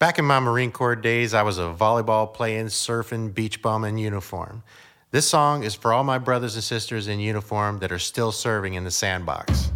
Back in my Marine Corps days, I was a volleyball playing, surfing, beach bum in uniform. This song is for all my brothers and sisters in uniform that are still serving in the sandbox.